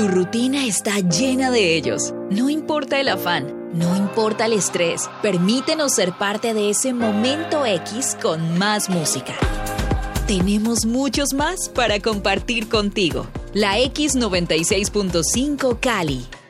Tu rutina está llena de ellos. No importa el afán, no importa el estrés. Permítenos ser parte de ese momento X con más música. Tenemos muchos más para compartir contigo. La X96.5 Cali.